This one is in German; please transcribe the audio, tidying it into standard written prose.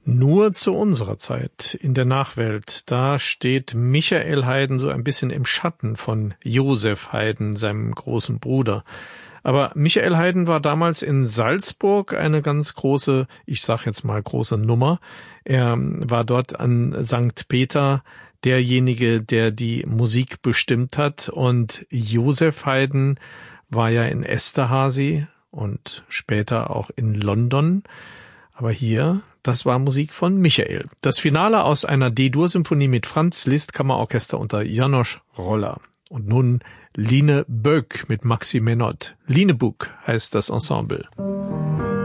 Nur zu unserer Zeit, in der Nachwelt, da steht Michael Haydn so ein bisschen im Schatten von Joseph Haydn, seinem großen Bruder. Aber Michael Haydn war damals in Salzburg eine ganz große, ich sag jetzt mal große Nummer. Er war dort an St. Peter derjenige, der die Musik bestimmt hat. Und Joseph Haydn war ja in Esterházy und später auch in London. Aber hier, das war Musik von Michael. Das Finale aus einer D-Dur-Symphonie mit Franz Liszt Kammerorchester unter János Roller. Und nun Line Böck mit Maxi Menot. Line Böck heißt das Ensemble.